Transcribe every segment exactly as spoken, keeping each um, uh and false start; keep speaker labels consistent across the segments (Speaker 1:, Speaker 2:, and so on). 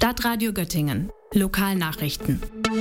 Speaker 1: Stadtradio Göttingen. Lokalnachrichten.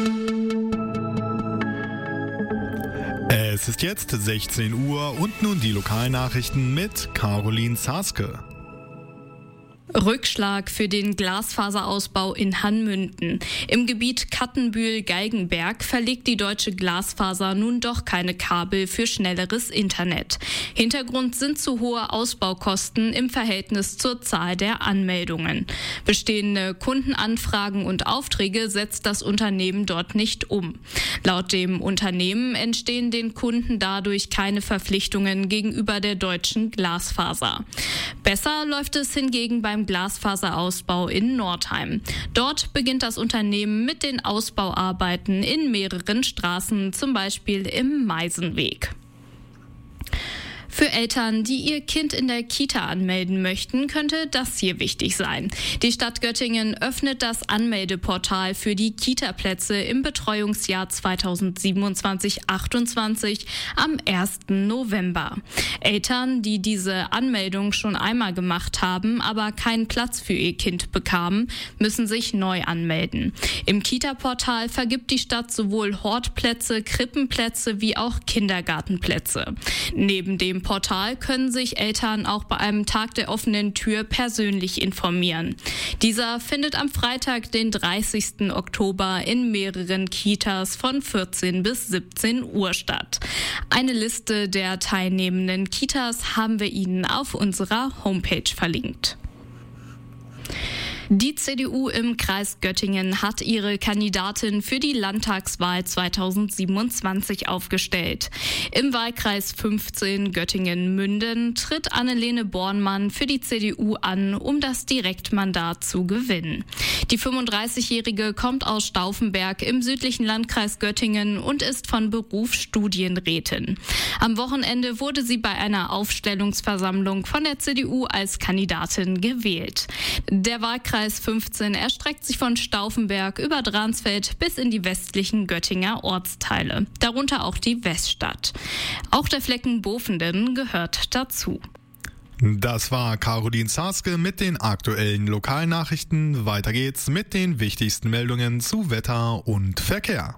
Speaker 2: Es ist jetzt sechzehn Uhr und nun die Lokalnachrichten mit Caroline Zaske.
Speaker 3: Rückschlag für den Glasfaserausbau in Hanmünden. Im Gebiet Kattenbühl-Geigenberg verlegt die Deutsche Glasfaser nun doch keine Kabel für schnelleres Internet. Hintergrund sind zu hohe Ausbaukosten im Verhältnis zur Zahl der Anmeldungen. Bestehende Kundenanfragen und Aufträge setzt das Unternehmen dort nicht um. Laut dem Unternehmen entstehen den Kunden dadurch keine Verpflichtungen gegenüber der Deutschen Glasfaser. Besser läuft es hingegen beim Glasfaserausbau in Nordheim. Dort beginnt das Unternehmen mit den Ausbauarbeiten in mehreren Straßen, zum Beispiel im Meisenweg. Für Eltern, die ihr Kind in der Kita anmelden möchten, könnte das hier wichtig sein. Die Stadt Göttingen öffnet das Anmeldeportal für die Kita-Plätze im Betreuungsjahr zweitausendsiebenundzwanzig achtundzwanzig am ersten November. Eltern, die diese Anmeldung schon einmal gemacht haben, aber keinen Platz für ihr Kind bekamen, müssen sich neu anmelden. Im Kita-Portal vergibt die Stadt sowohl Hortplätze, Krippenplätze wie auch Kindergartenplätze. Neben dem Portal können sich Eltern auch bei einem Tag der offenen Tür persönlich informieren. Dieser findet am Freitag, den dreißigsten Oktober in mehreren Kitas von vierzehn bis siebzehn Uhr statt. Eine Liste der teilnehmenden Kitas haben wir Ihnen auf unserer Homepage verlinkt. Die C D U im Kreis Göttingen hat ihre Kandidatin für die Landtagswahl zweitausendsiebenundzwanzig aufgestellt. Im Wahlkreis fünfzehn Göttingen-Münden tritt Annelene Bornmann für die C D U an, um das Direktmandat zu gewinnen. Die fünfunddreißigjährige kommt aus Stauffenberg im südlichen Landkreis Göttingen und ist von Beruf Studienrätin. Am Wochenende wurde sie bei einer Aufstellungsversammlung von der C D U als Kandidatin gewählt. Der Wahlkreis fünfzehn erstreckt sich von Stauffenberg über Dransfeld bis in die westlichen Göttinger Ortsteile, darunter auch die Weststadt. Auch der Flecken Bofenden gehört dazu.
Speaker 2: Das war Caroline Zaske mit den aktuellen Lokalnachrichten. Weiter geht's mit den wichtigsten Meldungen zu Wetter und Verkehr.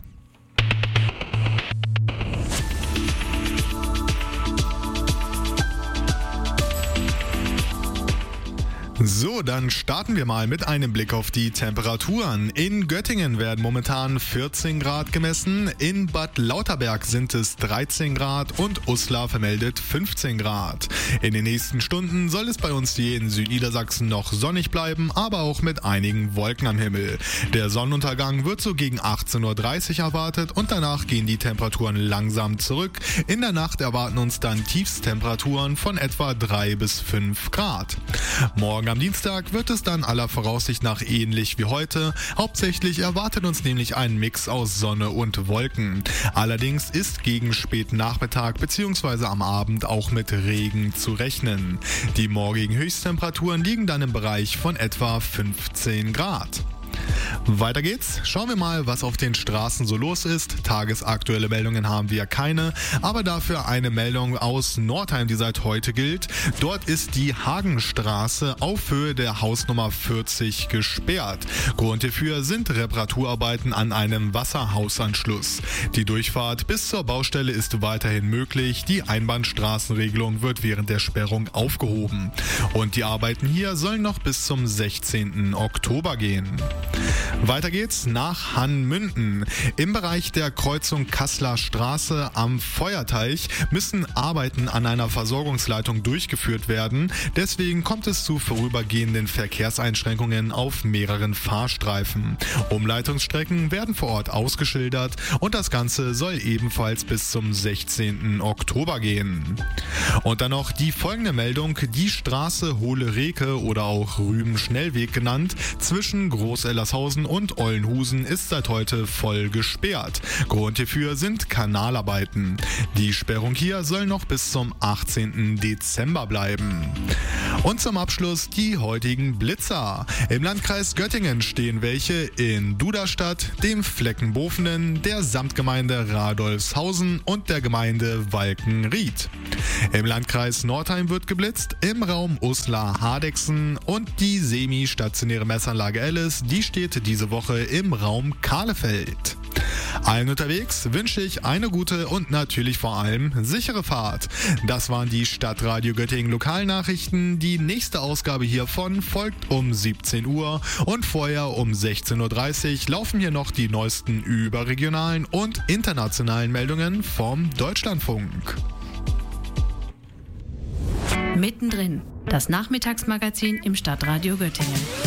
Speaker 2: So, dann starten wir mal mit einem Blick auf die Temperaturen. In Göttingen werden momentan vierzehn Grad gemessen, in Bad Lauterberg sind es dreizehn Grad und Uslar vermeldet fünfzehn Grad. In den nächsten Stunden soll es bei uns hier in Südniedersachsen noch sonnig bleiben, aber auch mit einigen Wolken am Himmel. Der Sonnenuntergang wird so gegen achtzehn Uhr dreißig erwartet und danach gehen die Temperaturen langsam zurück. In der Nacht erwarten uns dann Tiefstemperaturen von etwa drei bis fünf Grad. Morgen am Dienstag wird es dann aller Voraussicht nach ähnlich wie heute. Hauptsächlich erwartet uns nämlich ein Mix aus Sonne und Wolken. Allerdings ist gegen späten Nachmittag bzw. am Abend auch mit Regen zu rechnen. Die morgigen Höchsttemperaturen liegen dann im Bereich von etwa fünfzehn Grad. Weiter geht's. Schauen wir mal, was auf den Straßen so los ist. Tagesaktuelle Meldungen haben wir keine, aber dafür eine Meldung aus Nordheim, die seit heute gilt. Dort ist die Hagenstraße auf Höhe der Hausnummer vierzig gesperrt. Grund hierfür sind Reparaturarbeiten an einem Wasserhausanschluss. Die Durchfahrt bis zur Baustelle ist weiterhin möglich. Die Einbahnstraßenregelung wird während der Sperrung aufgehoben. Und die Arbeiten hier sollen noch bis zum sechzehnten Oktober gehen. Weiter geht's nach Hanmünden. Im Bereich der Kreuzung Kasseler Straße am Feuerteich müssen Arbeiten an einer Versorgungsleitung durchgeführt werden. Deswegen kommt es zu vorübergehenden Verkehrseinschränkungen auf mehreren Fahrstreifen. Umleitungsstrecken werden vor Ort ausgeschildert und das Ganze soll ebenfalls bis zum sechzehnten Oktober gehen. Und dann noch die folgende Meldung. Die Straße Hohle-Reke oder auch Rüben-Schnellweg genannt, zwischen Groß-Ellershausen und Ollenhusen ist seit heute voll gesperrt. Grund hierfür sind Kanalarbeiten. Die Sperrung hier soll noch bis zum achtzehnten Dezember bleiben. Und zum Abschluss die heutigen Blitzer. Im Landkreis Göttingen stehen welche in Duderstadt, dem Fleckenbofenen, der Samtgemeinde Radolfshausen und der Gemeinde Walkenried. Im Landkreis Nordheim wird geblitzt, im Raum Uslar-Hardegsen, und die semi-stationäre Messanlage Alice, die steht diese Woche im Raum Kahlefeld. Allen unterwegs wünsche ich eine gute und natürlich vor allem sichere Fahrt. Das waren die Stadtradio Göttingen Lokalnachrichten. Die nächste Ausgabe hiervon folgt um siebzehn Uhr und vorher um sechzehn Uhr dreißig laufen hier noch die neuesten überregionalen und internationalen Meldungen vom Deutschlandfunk.
Speaker 1: Mittendrin, das Nachmittagsmagazin im Stadtradio Göttingen.